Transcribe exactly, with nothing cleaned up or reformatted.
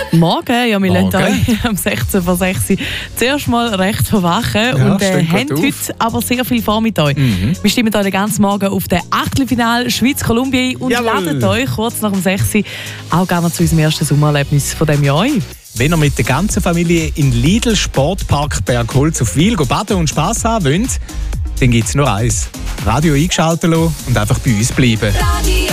Morgen, ja, wir Morgen. lassen euch am sechzehn vor sechs zuerst mal recht verwachen Ja, und äh, stimmt haben gut heute aber sehr viel vor mit euch. Mhm. Wir stimmen euch den ganzen Morgen auf den Achtelfinal Schweiz-Kolumbien ein und Jawohl. laden euch kurz nach dem sechs auch gerne zu unserem ersten Sommererlebnis von diesem Jahr ein. Wenn ihr mit der ganzen Familie in Lidl Sportpark Bergholz auf Wil baden und Spass haben wollt, dann gibt es nur eins. Radio eingeschaltet lassen und einfach bei uns bleiben.